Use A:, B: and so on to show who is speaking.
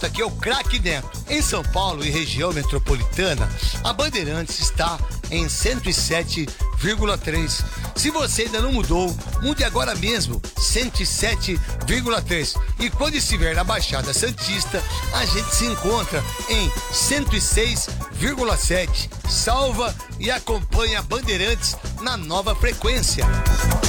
A: Neto aqui é o Craque Neto. Em São Paulo e região metropolitana, a Bandeirantes está em 107,3. Se você ainda não mudou, mude agora mesmo, 107,3. E quando estiver na Baixada Santista, a gente se encontra em 106,7. Salva e acompanha a Bandeirantes na nova frequência.